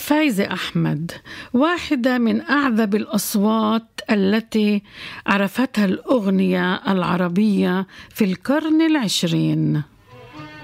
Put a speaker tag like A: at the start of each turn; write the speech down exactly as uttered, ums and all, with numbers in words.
A: فايزة أحمد واحدة من أعذب الأصوات التي عرفتها الأغنية العربية في القرن العشرين.